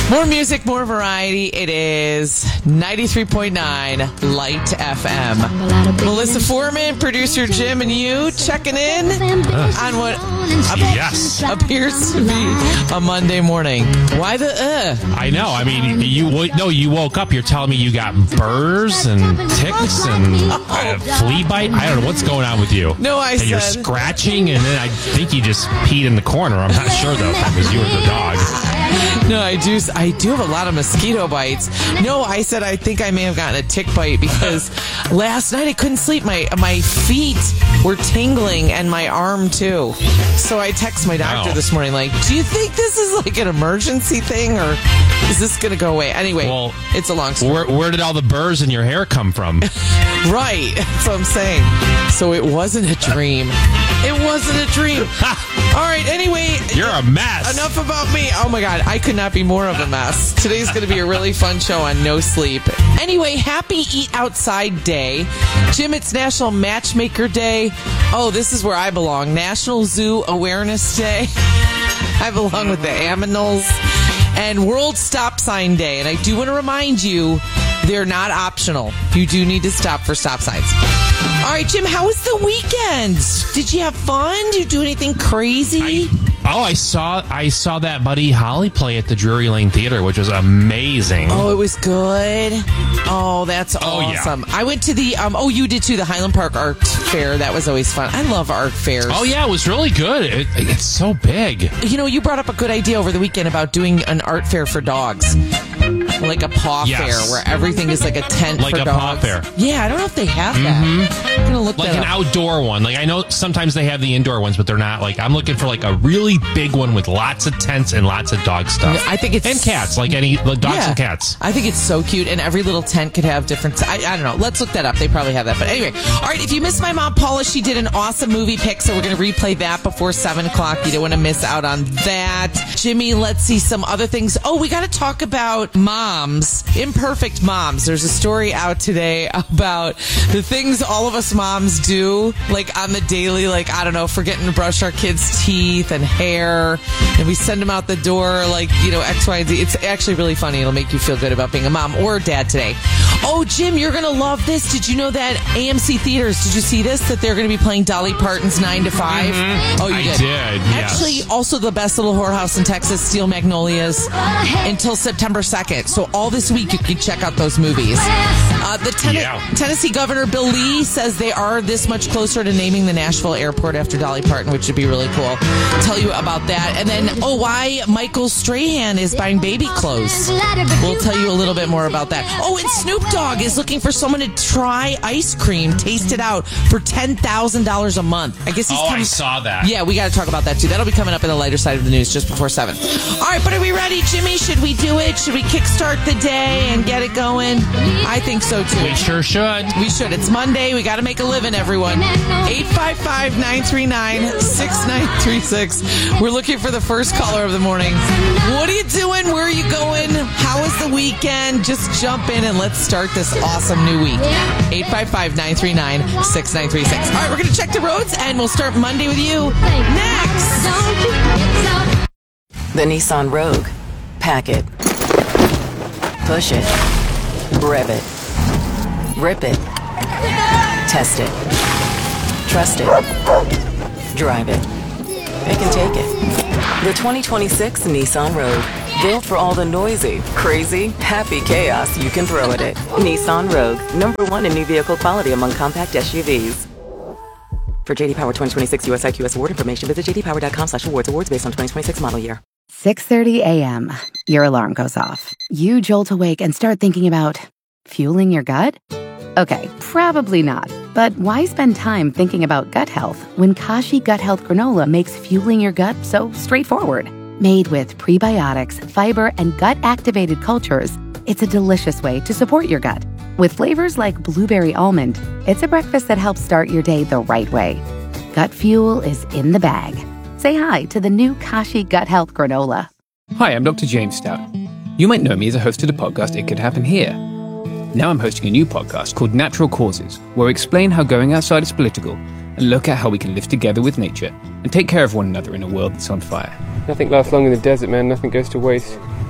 More music, more variety. It is 93.9 Light FM. Melissa Foreman, producer Jim, and you checking in on what appears to be a Monday morning. Why the I know. I mean, you woke up. You're telling me you got burrs and ticks and flea bite. I don't know what's going on with you. No, and you're scratching, and then I think you just peed in the corner. I'm not sure though if that was you or the dog. No, I do have a lot of mosquito bites. No, I said I think I may have gotten a tick bite because last night I couldn't sleep. My feet were tingling and my arm too. So I text my doctor this morning like, do you think this is like an emergency thing or is this going to go away? Anyway, it's a long story. Where did all the burrs in your hair come from? Right. That's what I'm saying. So it wasn't a dream. It wasn't a dream. All right. Anyway. You're a mess. Enough about me. Oh, my God. I could not be more of a mess. Today's going to be a really fun show on No Sleep. Anyway, happy Eat Outside Day. Jim, it's National Matchmaker Day. Oh, this is where I belong. National Zoo Awareness Day. I belong with the Aminals. And World Stop Sign Day. And I do want to remind you, they're not optional. You do need to stop for stop signs. All right, Jim, how was the weekend? Did you have fun? Did you do anything crazy? I saw that Buddy Holly play at the Drury Lane Theater, which was amazing. Oh, it was good. Oh, that's awesome. Yeah. I went to the you did too, the Highland Park Art Fair. That was always fun. I love art fairs. Oh yeah, it was really good. It's so big. You know, you brought up a good idea over the weekend about doing an art fair for dogs. Like a paw fair where everything is like a tent like for a dogs. paw fair. Yeah, I don't know if they have that. I'm gonna look like that an up. Outdoor one. Like I know sometimes they have the indoor ones, but they're not. Like I'm looking for like a really big one with lots of tents and lots of dog stuff. I think it's and cats, like any dogs and cats. I think it's so cute, and every little tent could have different. I don't know. Let's look that up. They probably have that. But anyway, all right. If you missed my mom Paula, she did an awesome movie pick, so we're gonna replay that before 7:00. You don't want to miss out on that. Jimmy, let's see some other things. Oh, we got to talk about moms. Imperfect moms. There's a story out today about the things all of us moms do, like on the daily, like, I don't know, forgetting to brush our kids' teeth and hair, and we send them out the door, like, you know, X, Y, and Z. It's actually really funny. It'll make you feel good about being a mom or a dad today. Oh, Jim, you're going to love this. Did you know that AMC Theaters, did you see this? That they're going to be playing Dolly Parton's 9 to 5? Mm-hmm. Oh, you did? I did, yes. Actually, also the best little whorehouse in Texas, Steel Magnolias, until September 2nd. So all this week you can check out those movies. Tennessee Governor Bill Lee says they are this much closer to naming the Nashville airport after Dolly Parton, which would be really cool. Tell you about that. And then, why Michael Strahan is buying baby clothes. We'll tell you a little bit more about that. Oh, and Snoop Dogg is looking for someone to try ice cream, taste it out, for $10,000 a month. I guess I saw that. Yeah, we got to talk about that too. That'll be coming up in the lighter side of the news just before 7. All right, but are we ready, Jimmy? Should we do it? Should we kickstart the day and get it going? I think so too. We sure should. We should. It's Monday. We got to make a living, everyone. 855-939-6936. We're looking for the first caller of the morning. What are you doing? Where are you going? How was the weekend? Just jump in and let's start this awesome new week. 855-939-6936. All right, we're going to check the roads and we'll start Monday with you next. The Nissan Rogue. Pack it. Push it. Rev it. Rip it. Test it. Trust it. Drive it. It can take it. The 2026 Nissan Rogue. Built for all the noisy, crazy, happy chaos you can throw at it. Nissan Rogue. #1 in new vehicle quality among compact SUVs. For JD Power 2026 US IQS award information, visit jdpower.com/awards. Awards based on 2026 model year. 6:30 a.m. Your alarm goes off. You jolt awake and start thinking about fueling your gut? Okay, probably not. But why spend time thinking about gut health when Kashi Gut Health Granola makes fueling your gut so straightforward? Made with prebiotics, fiber, and gut-activated cultures, it's a delicious way to support your gut. With flavors like blueberry almond, it's a breakfast that helps start your day the right way. Gut fuel is in the bag. Say hi to the new Kashi Gut Health Granola. Hi, I'm Dr. James Stout. You might know me as a host of the podcast It Could Happen Here. Now I'm hosting a new podcast called Natural Causes, where we explain how going outside is political and look at how we can live together with nature and take care of one another in a world that's on fire. Nothing lasts long in the desert, man. Nothing goes to waste.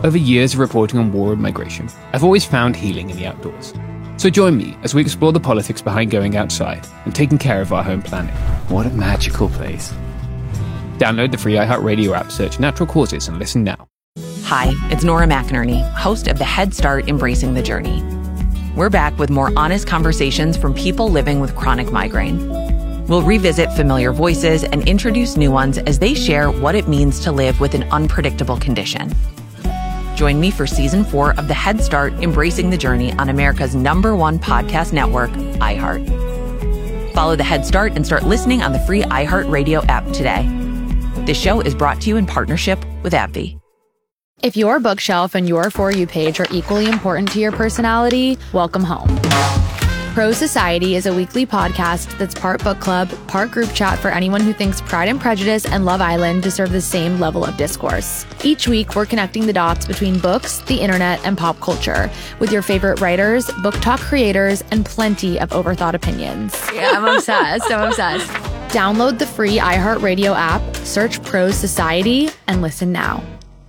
Over years of reporting on war and migration, I've always found healing in the outdoors. So join me as we explore the politics behind going outside and taking care of our home planet. What a magical place. Download the free iHeartRadio app, search Natural Causes, and listen now. Hi, it's Nora McInerney, host of the Head Start Embracing the Journey. We're back with more honest conversations from people living with chronic migraine. We'll revisit familiar voices and introduce new ones as they share what it means to live with an unpredictable condition. Join me for Season 4 of the Head Start Embracing the Journey on America's #1 podcast network, iHeart. Follow the Head Start and start listening on the free iHeartRadio app today. This show is brought to you in partnership with AbbVie. If your bookshelf and your For You page are equally important to your personality, welcome home. Prose Society is a weekly podcast that's part book club, part group chat for anyone who thinks Pride and Prejudice and Love Island deserve the same level of discourse. Each week, we're connecting the dots between books, the internet, and pop culture with your favorite writers, book talk creators, and plenty of overthought opinions. Yeah, I'm obsessed. Download the free iHeartRadio app, search Prose Society, and listen now.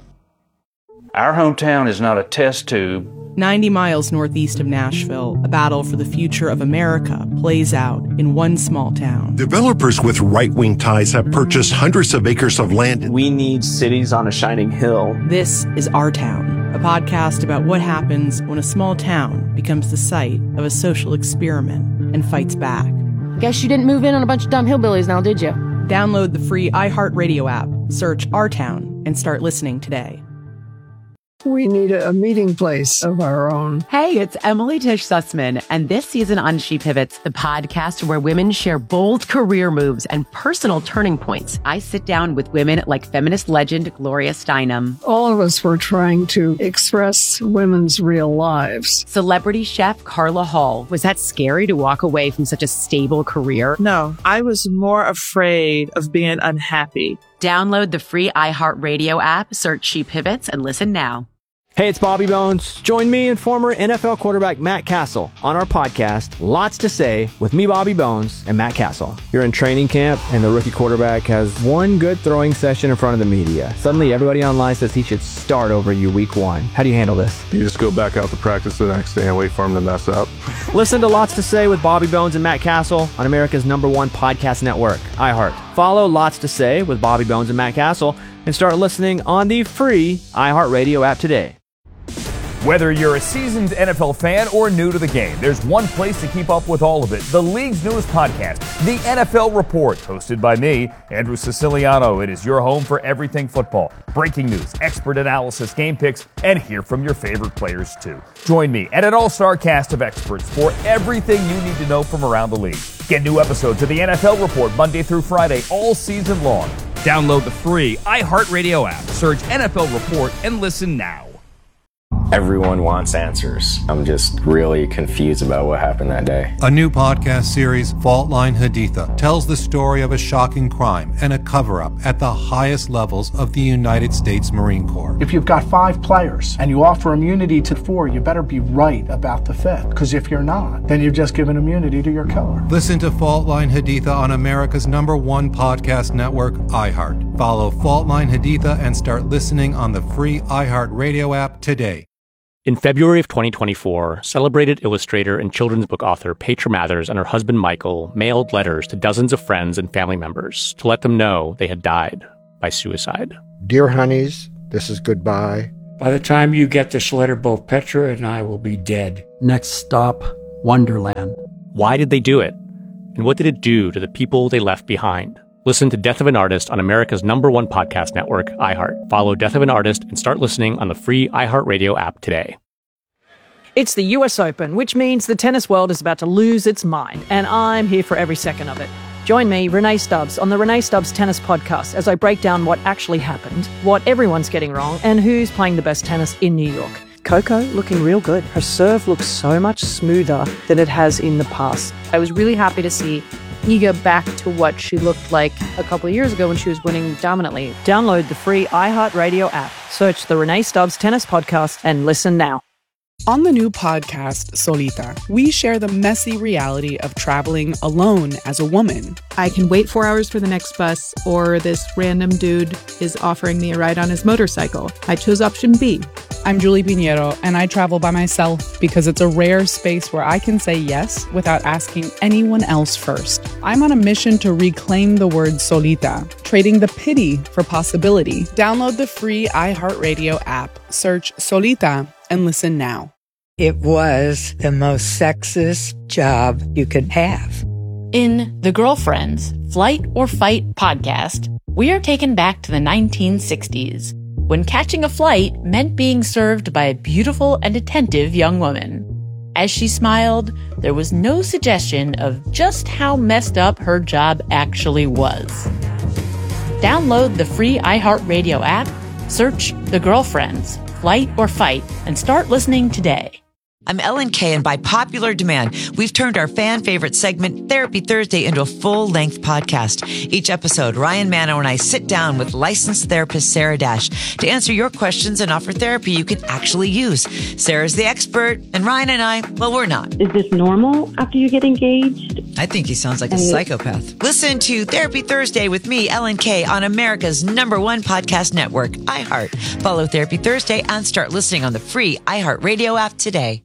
Our hometown is not a test tube. 90 miles northeast of Nashville, a battle for the future of America plays out in one small town. Developers with right-wing ties have purchased hundreds of acres of land. We need cities on a shining hill. This is Our Town, a podcast about what happens when a small town becomes the site of a social experiment and fights back. Guess you didn't move in on a bunch of dumb hillbillies now, did you? Download the free iHeartRadio app, search Our Town, and start listening today. We need a meeting place of our own. Hey, it's Emily Tish Sussman, and this season on She Pivots, the podcast where women share bold career moves and personal turning points. I sit down with women like feminist legend Gloria Steinem. All of us were trying to express women's real lives. Celebrity chef Carla Hall. Was that scary to walk away from such a stable career? No, I was more afraid of being unhappy. Download the free iHeartRadio app, search She Pivots, and listen now. Hey, it's Bobby Bones. Join me and former NFL quarterback Matt Castle on our podcast, Lots to Say, with me, Bobby Bones, and Matt Castle. You're in training camp, and the rookie quarterback has one good throwing session in front of the media. Suddenly, everybody online says he should start over you week 1. How do you handle this? You just go back out to practice the next day and wait for him to mess up. Listen to Lots to Say with Bobby Bones and Matt Castle on America's #1 podcast network, iHeart. Follow Lots to Say with Bobby Bones and Matt Castle and start listening on the free iHeartRadio app today. Whether you're a seasoned NFL fan or new to the game, there's one place to keep up with all of it. The league's newest podcast, The NFL Report, hosted by me, Andrew Siciliano. It is your home for everything football. Breaking news, expert analysis, game picks, and hear from your favorite players too. Join me and an all-star cast of experts for everything you need to know from around the league. Get new episodes of The NFL Report Monday through Friday all season long. Download the free iHeartRadio app, search NFL Report, and listen now. Everyone wants answers. I'm just really confused about what happened that day. A new podcast series, Fault Line Haditha, tells the story of a shocking crime and a cover-up at the highest levels of the United States Marine Corps. If you've got 5 players and you offer immunity to 4, you better be right about the 5th. Because if you're not, then you've just given immunity to your killer. Listen to Fault Line Haditha on America's #1 podcast network, iHeart. Follow Fault Line Haditha and start listening on the free iHeartRadio app today. In February of 2024, celebrated illustrator and children's book author Petra Mathers and her husband Michael mailed letters to dozens of friends and family members to let them know they had died by suicide. Dear honeys, this is goodbye. By the time you get this letter, both Petra and I will be dead. Next stop, Wonderland. Why did they do it? And what did it do to the people they left behind? Listen to Death of an Artist on America's #1 podcast network, iHeart. Follow Death of an Artist and start listening on the free iHeartRadio app today. It's the US Open, which means the tennis world is about to lose its mind, and I'm here for every second of it. Join me, Renee Stubbs, on the Renee Stubbs Tennis Podcast as I break down what actually happened, what everyone's getting wrong, and who's playing the best tennis in New York. Coco looking real good. Her serve looks so much smoother than it has in the past. I was really happy to see Iga back to what she looked like a couple of years ago when she was winning dominantly. Download the free iHeartRadio app. Search the Renee Stubbs Tennis Podcast and listen now. On the new podcast, Solita, we share the messy reality of traveling alone as a woman. I can wait 4 hours for the next bus, or this random dude is offering me a ride on his motorcycle. I chose option B. I'm Julie Pinheiro, and I travel by myself because it's a rare space where I can say yes without asking anyone else first. I'm on a mission to reclaim the word solita, trading the pity for possibility. Download the free iHeartRadio app, search Solita, and listen now. It was the most sexist job you could have. In The Girlfriends, Flight or Fight podcast, we are taken back to the 1960s, when catching a flight meant being served by a beautiful and attentive young woman. As she smiled, there was no suggestion of just how messed up her job actually was. Download the free iHeartRadio app, search The Girlfriends, Flight or Fight, and start listening today. I'm Ellen Kay, and by popular demand, we've turned our fan favorite segment, Therapy Thursday, into a full-length podcast. Each episode, Ryan Manno and I sit down with licensed therapist Sarah Dash to answer your questions and offer therapy you can actually use. Sarah's the expert, and Ryan and I, well, we're not. Is this normal after you get engaged? I think he sounds like a psychopath. Listen to Therapy Thursday with me, Ellen Kay, on America's #1 podcast network, iHeart. Follow Therapy Thursday and start listening on the free iHeartRadio app today.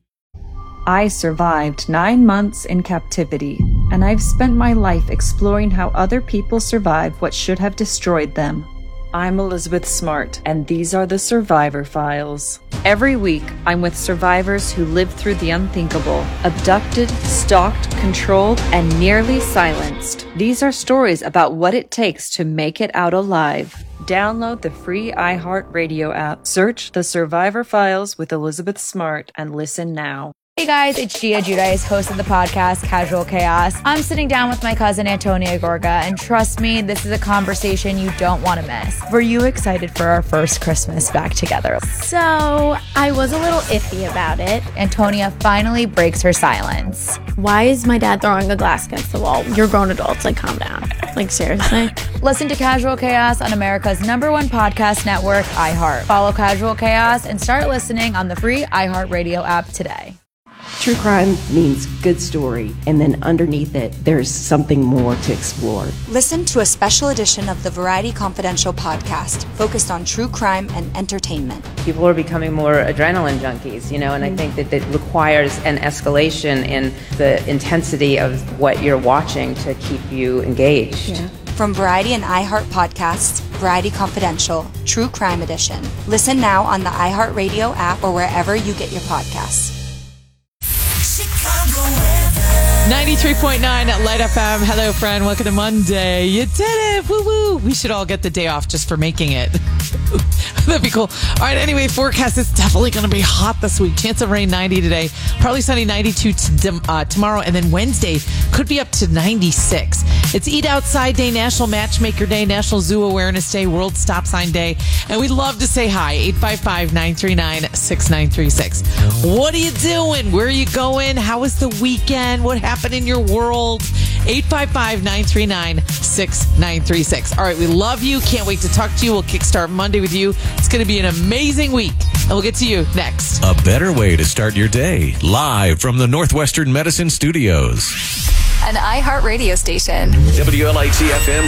I survived 9 months in captivity, and I've spent my life exploring how other people survive what should have destroyed them. I'm Elizabeth Smart, and these are the Survivor Files. Every week, I'm with survivors who lived through the unthinkable, abducted, stalked, controlled, and nearly silenced. These are stories about what it takes to make it out alive. Download the free iHeartRadio app, search The Survivor Files with Elizabeth Smart, and listen now. Hey guys, it's Gia Giudice, host of the podcast Casual Chaos. I'm sitting down with my cousin Antonia Gorga, and trust me, this is a conversation you don't want to miss. Were you excited for our first Christmas back together? So, I was a little iffy about it. Antonia finally breaks her silence. Why is my dad throwing a glass against the wall? You're grown adults, like calm down. Like seriously? Listen to Casual Chaos on America's #1 podcast network, iHeart. Follow Casual Chaos and start listening on the free iHeartRadio app today. True crime means good story, and then underneath it, there's something more to explore. Listen to a special edition of the Variety Confidential podcast focused on true crime and entertainment. People are becoming more adrenaline junkies, and I think that it requires an escalation in the intensity of what you're watching to keep you engaged. Yeah. From Variety and iHeart podcasts, Variety Confidential, True Crime Edition. Listen now on the iHeartRadio app or wherever you get your podcasts. 93.9 at Light FM. Hello, friend. Welcome to Monday. You did it. Woo woo. We should all get the day off just for making it. That'd be cool. All right. Anyway, forecast is definitely going to be hot this week. Chance of rain 90 today. Partly sunny 92 tomorrow. And then Wednesday could be up to 96. It's Eat Outside Day, National Matchmaker Day, National Zoo Awareness Day, World Stop Sign Day. And we'd love to say hi. 855-939-6936. What are you doing? Where are you going? How was the weekend? What happened in your world? 855-939-6936. All right, we love you. Can't wait to talk to you. We'll kickstart Monday with you. It's going to be an amazing week. And we'll get to you next. A better way to start your day. Live from the Northwestern Medicine Studios. An iHeart radio station. WLIT-FM